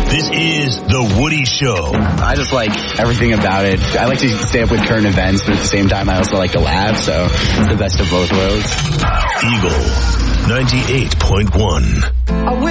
This is The Woody Show. I just like everything about it. I like to stay up with current events, but at the same time, I also like to laugh, so it's the best of both worlds. Eagle 98.1.